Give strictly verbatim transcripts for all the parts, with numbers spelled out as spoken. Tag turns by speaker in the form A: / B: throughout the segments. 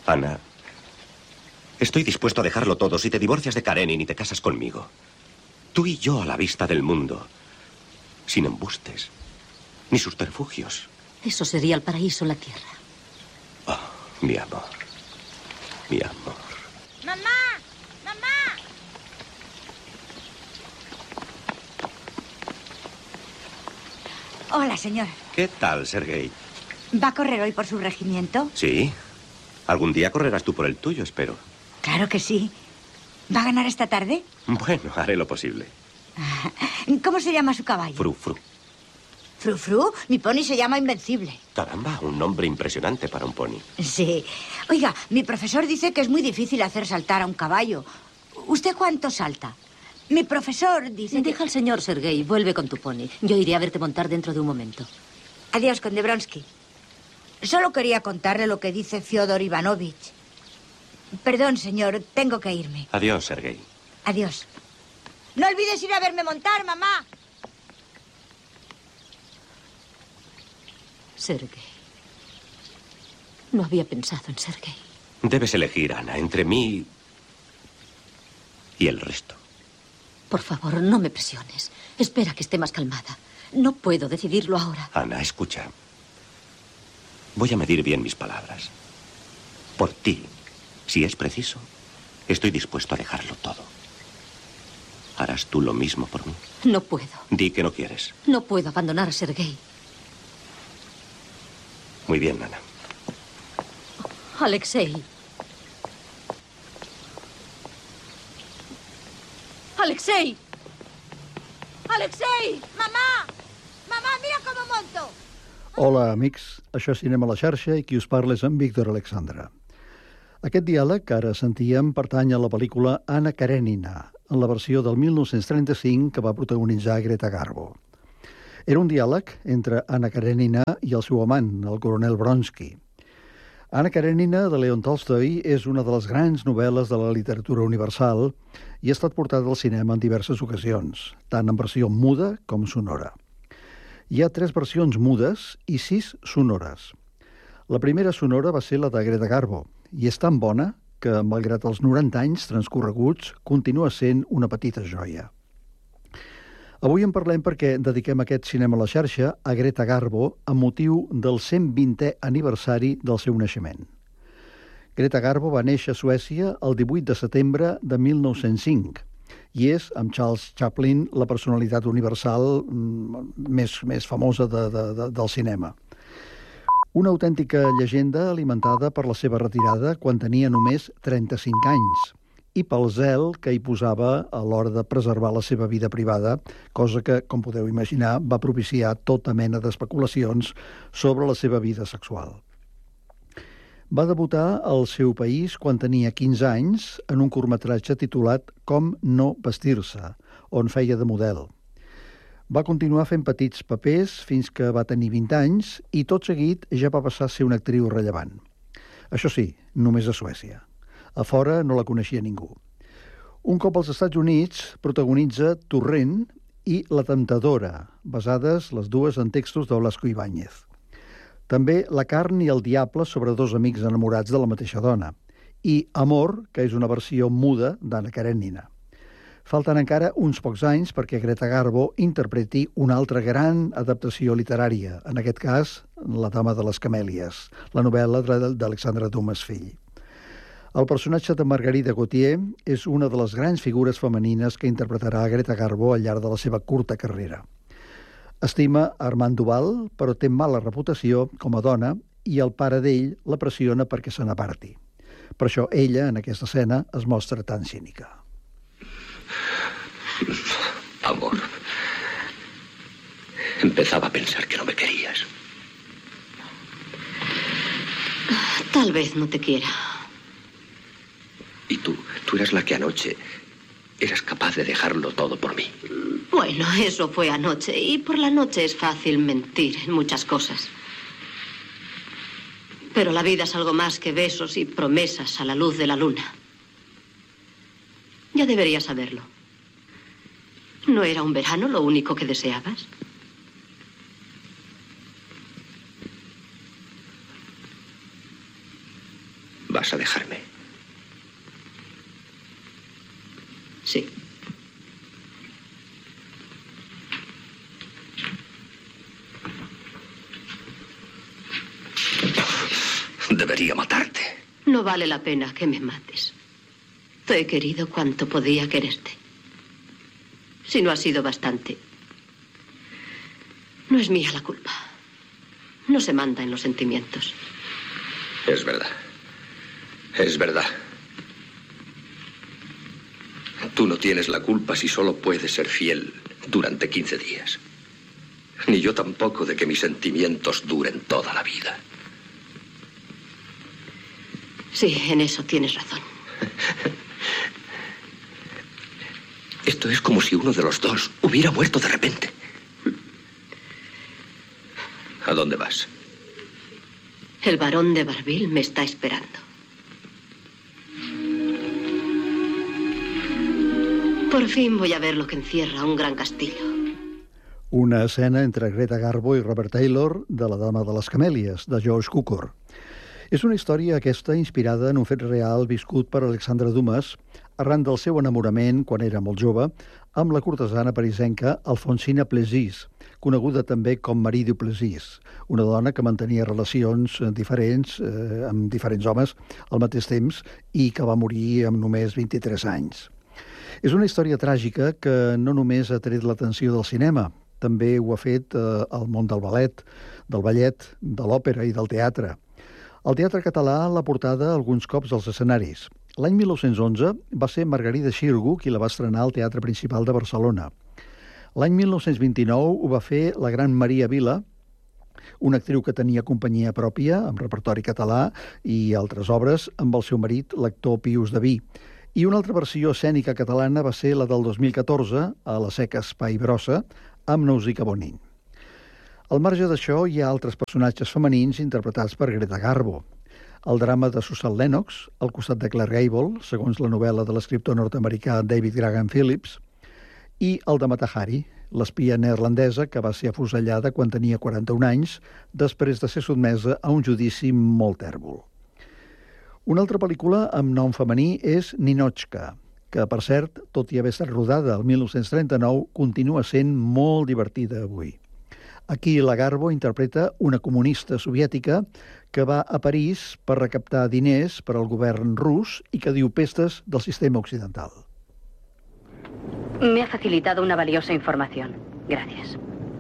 A: Ana, estoy dispuesto a dejarlo todo si te divorcias de Karenin y te casas conmigo. Tú y yo a la vista del mundo, sin embustes, ni subterfugios.
B: Eso sería el paraíso en la tierra.
A: Oh, mi amor, mi amor.
C: ¡Mamá! ¡Mamá! Hola, señor.
A: ¿Qué tal, Sergei?
C: ¿Va a correr hoy por su regimiento?
A: Sí. Algún día correrás tú por el tuyo, espero.
C: Claro que sí. ¿Va a ganar esta tarde?
A: Bueno, haré lo posible.
C: ¿Cómo se llama su caballo?
A: Fru, Fru.
C: ¿Fru, Fru? Mi pony se llama Invencible.
A: Caramba, un nombre impresionante para un pony.
C: Sí. Oiga, mi profesor dice que es muy difícil hacer saltar a un caballo. ¿Usted cuánto salta? Mi profesor dice...
B: Deja
C: que...
B: al señor, Sergei. Vuelve con tu pony. Yo iré a verte montar dentro de un momento.
C: Adiós, conde Bronsky. Solo quería contarle lo que dice Fyodor Ivanovich. Perdón, señor, tengo que irme.
A: Adiós, Sergei.
C: Adiós. No olvides ir a verme montar, mamá.
B: Sergei. No había pensado en Sergei.
A: Debes elegir, Ana, entre mí y el resto.
B: Por favor, no me presiones. Espera que esté más calmada. No puedo decidirlo ahora.
A: Ana, escucha. Voy a medir bien mis palabras. Por ti, si es preciso, estoy dispuesto a dejarlo todo. ¿Harás tú lo mismo por mí?
B: No puedo.
A: Di que no quieres.
B: No puedo abandonar a Sergei.
A: Muy bien, Ana.
B: Alexei. Alexei.
C: Alexei! Mamà! Mamà, mira com ho monto!
D: Hola, amics. Això és Cinema a la xarxa i qui us parla és en Víctor Alexandra. Aquest diàleg que ara sentíem pertany a la pel·lícula Anna Karenina, en la versió del mil nou-cents trenta-cinc que va protagonitzar Greta Garbo. Era un diàleg entre Anna Karenina i el seu amant, el coronel Bronsky. Anna Karenina, de Leon Tolstoi, és una de les grans novel·les de la literatura universal i ha estat portada al cinema en diverses ocasions, tant en versió muda com sonora. Hi ha tres versions mudes i sis sonores. La primera sonora va ser la de Greta Garbo, i és tan bona que, malgrat els noranta anys transcorreguts, continua sent una petita joia. Avui en parlem perquè dediquem aquest Cinema a la xarxa a Greta Garbo amb motiu del cent vintè aniversari del seu naixement. Greta Garbo va néixer a Suècia el divuit de setembre de mil nou-cents cinc i és, amb Charles Chaplin, la personalitat universal més, més famosa de, de, de, del cinema. Una autèntica llegenda alimentada per la seva retirada quan tenia només trenta-cinc anys i pel zel que hi posava a l'hora de preservar la seva vida privada, cosa que, com podeu imaginar, va propiciar tota mena d'especulacions sobre la seva vida sexual. Va debutar al seu país quan tenia quinze anys en un curtmetratge titulat Com no vestir-se, on feia de model. Va continuar fent petits papers fins que va tenir vint anys i tot seguit ja va passar a ser una actriu rellevant. Això sí, només a Suècia. A fora no la coneixia ningú. Un cop als Estats Units protagonitza Torrent i La Temptadora, basades les dues en textos de Blasco Ibáñez. També La carn i el diable sobre dos amics enamorats de la mateixa dona. I Amor, que és una versió muda d'Anna Karenina. Falten encara uns pocs anys perquè Greta Garbo interpreti una altra gran adaptació literària, en aquest cas La dama de les camèlies, la novel·la d'Alexandre Dumas fill. El personatge de Margarida Gautier és una de les grans figures femenines que interpretarà Greta Garbo al llarg de la seva curta carrera. Estima Armand Duval, però té mala reputació com a dona i el pare d'ell la pressiona perquè se n'aparti. Per això ella, en aquesta escena, es mostra tan cínica.
E: Amor, empezaba a pensar que no me querías.
B: Tal vez no te quiera.
E: Y tú, tú eras la que anoche eras capaz de dejarlo todo por mí.
B: Bueno, eso fue anoche, y por la noche es fácil mentir en muchas cosas. Pero la vida es algo más que besos y promesas a la luz de la luna. Ya deberías saberlo. ¿No era un verano lo único que deseabas?
E: Va. vas a dejarme.
F: Sí.
E: Debería matarte.
F: No vale la pena que me mates. Te he querido cuanto podía quererte. Si no ha sido bastante, no es mía la culpa. No se manda en los sentimientos.
E: Es verdad. Es verdad. Tú no tienes la culpa si solo puedes ser fiel durante quince días. Ni yo tampoco de que mis sentimientos duren toda la vida.
F: Sí, en eso tienes razón.
E: Esto es como si uno de los dos hubiera muerto de repente. ¿A dónde vas?
F: El barón de Barville me está esperando. Por fin voy a ver lo que encierra un gran castillo.
D: Una escena entre Greta Garbo i Robert Taylor de La dama de les camèlies, de George Cukor. És una història aquesta inspirada en un fet real viscut per Alexandre Dumas arran del seu enamorament, quan era molt jove, amb la cortesana parisenca Alfonsina Plessis, coneguda també com Marie du Plessis, una dona que mantenia relacions diferents eh, amb diferents homes al mateix temps i que va morir amb només vint-i-tres anys. És una història tràgica que no només ha tret l'atenció del cinema, també ho ha fet eh, el món del ballet, del ballet, de l'òpera i del teatre. El teatre català l'ha portada alguns cops als escenaris. L'any mil nou-cents onze va ser Margarida Xirgu qui la va estrenar al Teatre Principal de Barcelona. L'any mil nou-cents vint-i-nou ho va fer la gran Maria Vila, una actriu que tenia companyia pròpia, amb repertori català i altres obres, amb el seu marit, l'actor Pius Daví. I una altra versió escènica catalana va ser la del dos mil catorze, a la Seca Espai Brossa, amb Nausica Bonin. Al marge d'això, hi ha altres personatges femenins interpretats per Greta Garbo. El drama de Susan Lennox, al costat de Claire Gable, segons la novel·la de l'escriptor nord-americà David Graham Phillips, i el de Mata Hari, l'espia neerlandesa que va ser afusellada quan tenia quaranta-un anys, després de ser sotmesa a un judici molt tèrbol. Una altra pel·lícula amb nom femení és Ninotchka, que, per cert, tot i haver estat rodada el mil nou-cents trenta-nou, continua sent molt divertida avui. Aquí la Garbo interpreta una comunista soviètica que va a París per recaptar diners per al govern rus i que diu pestes del sistema occidental.
G: Me ha facilitado una valiosa información. Gracias.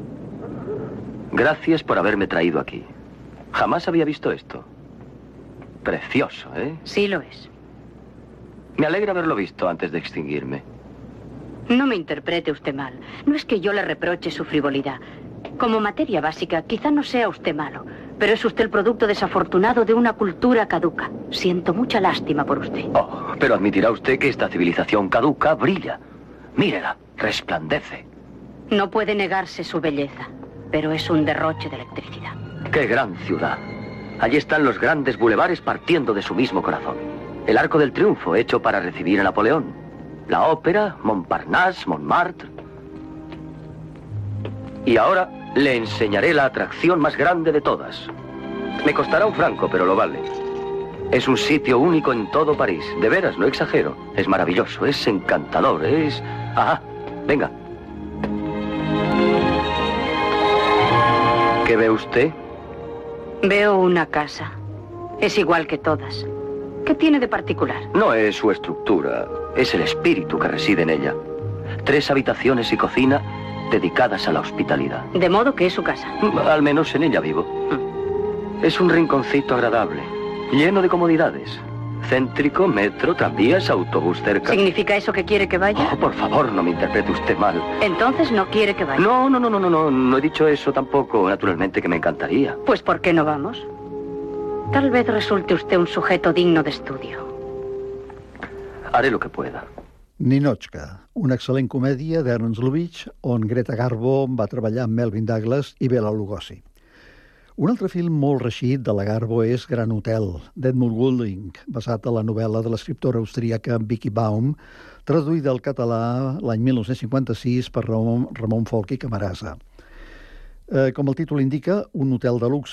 H: Gracias por haberme traído aquí. Jamás había visto esto. Precioso, ¿eh?
G: Sí lo es.
H: Me alegra haberlo visto antes de extinguirme.
G: No me interprete usted mal. No es que yo le reproche su frivolidad. Como materia básica, quizá no sea usted malo, pero es usted el producto desafortunado de una cultura caduca. Siento mucha lástima por usted.
H: Oh, pero admitirá usted que esta civilización caduca brilla. Mírela, resplandece.
G: No puede negarse su belleza, pero es un derroche de electricidad.
H: ¡Qué gran ciudad! Allí están los grandes bulevares partiendo de su mismo corazón. El Arco del Triunfo, hecho para recibir a Napoleón. La ópera, Montparnasse, Montmartre. Y ahora le enseñaré la atracción más grande de todas. Me costará un franco, pero lo vale. Es un sitio único en todo París. De veras, no exagero. Es maravilloso, es encantador, es... Ajá, venga. ¿Qué ve usted?
G: Veo una casa. Es igual que todas. ¿Qué tiene de particular?
H: No es su estructura, es el espíritu que reside en ella. Tres habitaciones y cocina dedicadas a la hospitalidad.
G: De modo que es su casa.
H: Al menos en ella vivo. Es un rinconcito agradable, lleno de comodidades. Céntrico, metro, tranvías, autobús cerca.
G: ¿Significa eso que quiere que vaya?
H: Oh, por favor, no me interprete usted mal.
G: Entonces no quiere que vaya.
H: No, no, no, no, no, no, no he dicho eso tampoco. Naturalmente que me encantaría.
G: Pues ¿por qué no vamos? Tal vez resulte usted un sujeto digno de estudio.
H: Haré lo que pueda.
D: Ninotchka, una excel·lent comèdia d'Ernst Lubitsch, on Greta Garbo va treballar amb Melvyn Douglas i Bela Lugosi. Un altre film molt reeixit de la Garbo és Gran Hotel, d'Edmund Goulding, basat en la novel·la de l'escriptora austríaca Vicky Baum, traduïda al català l'any mil nou-cents cinquanta-sis per Ramon, Ramon Folch i Camarasa. Eh, com el títol indica, un hotel de luxe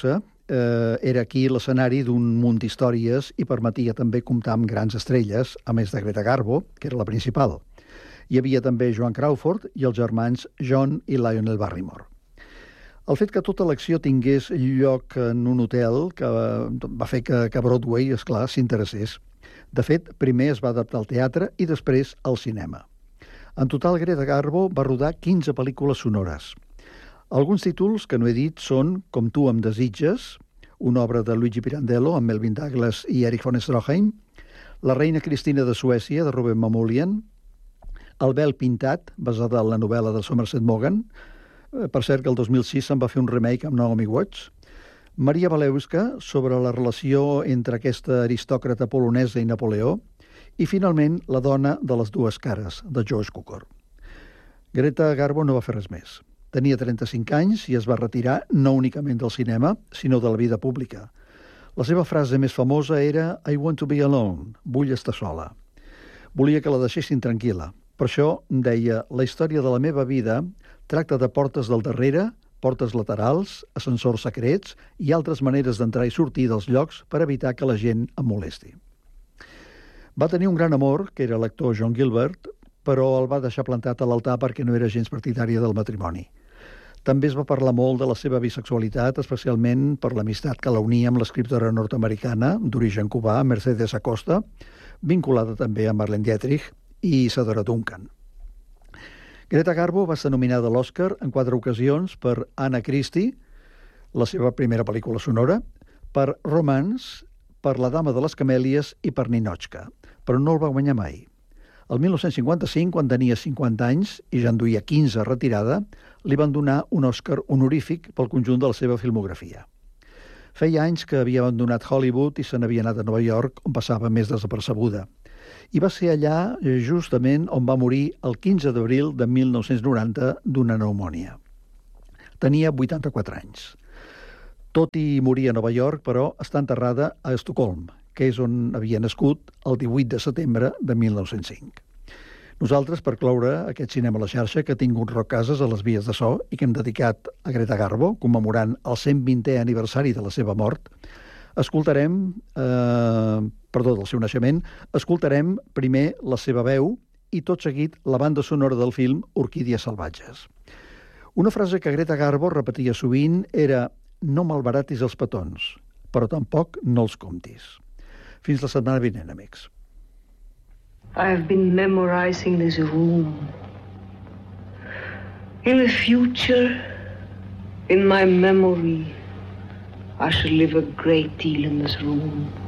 D: eh, era aquí l'escenari d'un munt d'històries i permetia també comptar amb grans estrelles, a més de Greta Garbo, que era la principal. Hi havia també Joan Crawford i els germans John i Lionel Barrymore. El fet que tota l'acció tingués lloc en un hotel que va fer que, que Broadway, esclar, s'interessés. De fet, primer es va adaptar al teatre i després al cinema. En total, Greta Garbo va rodar quinze pel·lícules sonores. Alguns títols que no he dit són Com tu em desitges, una obra de Luigi Pirandello amb Melvyn Douglas i Erich von Stroheim, La reina Cristina de Suècia, de Ruben Mamoulian, El vel pintat, basada en la novel·la de Somerset Maugham. Per cert, que el dos mil sis se'n va fer un remake amb Naomi Watts. Maria Walewska, sobre la relació entre aquesta aristòcrata polonesa i Napoleó. I, finalment, La dona de les dues cares, de George Cukor. Greta Garbo no va fer res més. Tenia trenta-cinc anys i es va retirar no únicament del cinema, sinó de la vida pública. La seva frase més famosa era I want to be alone, vull estar sola. Volia que la deixessin tranquil·la. Per això deia, la història de la meva vida tracta de portes del darrere, portes laterals, ascensors secrets i altres maneres d'entrar i sortir dels llocs per evitar que la gent em molesti. Va tenir un gran amor, que era l'actor John Gilbert, però el va deixar plantat a l'altar perquè no era gens partidària del matrimoni. També es va parlar molt de la seva bisexualitat, especialment per l'amistat que la unia amb l'escriptora nord-americana d'origen cubà, Mercedes Acosta, vinculada també a Marlene Dietrich i Isadora Duncan. Greta Garbo va ser nominada a l'Oscar en quatre ocasions per Anna Christie, la seva primera pel·lícula sonora, per Romance, per La dama de les camèlies i per Ninotchka, però no el va guanyar mai. El dinou cinquanta-cinc, quan tenia cinquanta anys i ja en duia quinze retirada, li van donar un Oscar honorífic pel conjunt de la seva filmografia. Feia anys que havia abandonat Hollywood i se n'havia anat a Nova York, on passava més desapercebuda. I va ser allà, justament, on va morir el quinze d'abril de mil nou-cents noranta d'una pneumònia. Tenia vuitanta-quatre anys. Tot i morir a Nova York, però, està enterrada a Estocolm, que és on havia nascut el divuit de setembre de mil nou-cents cinc. Nosaltres, per cloure aquest cinema a la xarxa, que ha tingut Roc Cases a les vies de so i que hem dedicat a Greta Garbo, commemorant el cent vintè aniversari de la seva mort, escoltarem, eh, perdó, del seu naixement, escoltarem primer la seva veu i tot seguit la banda sonora del film Orquídies salvatges. Una frase que Greta Garbo repetia sovint era no malbaratis els petons, però tampoc no els comptis. Fins la setmana vinent, amics.
I: I have been memorizing this room. In the future, in my memory, I shall live a great deal in this room.